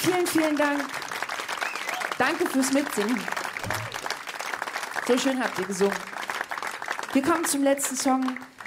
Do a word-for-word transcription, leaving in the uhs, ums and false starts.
Vielen, vielen Dank. Danke fürs Mitsingen. So schön habt ihr gesungen. Wir kommen zum letzten Song.